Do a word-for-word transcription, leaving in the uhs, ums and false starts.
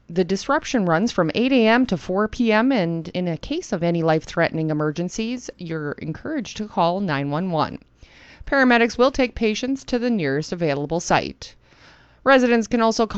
The disruption runs from eight a.m. to four p.m. and in a case of any life-threatening emergencies, you're encouraged to call nine one one. Paramedics will take patients to the nearest available site. Residents can also call